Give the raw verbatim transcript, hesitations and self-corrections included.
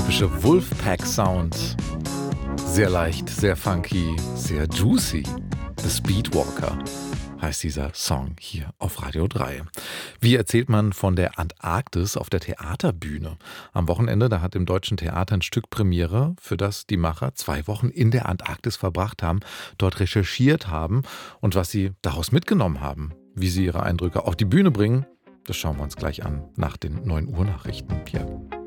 typische Wolfpack-Sound. Sehr leicht, sehr funky, sehr juicy. The Speedwalker heißt dieser Song hier auf Radio drei. Wie erzählt man von der Antarktis auf der Theaterbühne? Am Wochenende, da hat im Deutschen Theater ein Stück Premiere, für das die Macher zwei Wochen in der Antarktis verbracht haben, dort recherchiert haben und was sie daraus mitgenommen haben. Wie sie ihre Eindrücke auf die Bühne bringen, das schauen wir uns gleich an nach den neun Uhr Nachrichten. Hier